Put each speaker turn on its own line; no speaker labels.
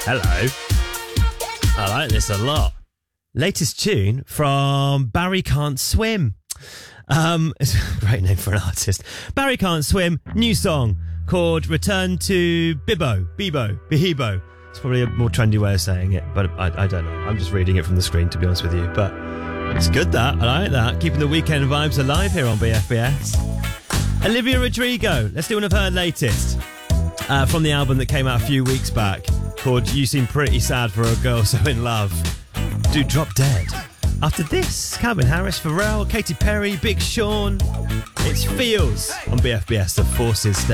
Hello. I like this a lot. Latest tune from Barry Can't Swim. It's a great name for an artist. Barry Can't Swim, new song called Return to Bihibo. It's probably a more trendy way of saying it, but I don't know. I'm just reading it from the screen, to be honest with you. But it's good, that. I like that. Keeping the weekend vibes alive here on BFBS. Olivia Rodrigo. Let's do one of her latest. From the album that came out a few weeks back called You Seem Pretty Sad for a Girl So In Love. Do Drop Dead. After this, Calvin Harris, Pharrell, Katy Perry, Big Sean. It's Feels on BFBS, The Forces.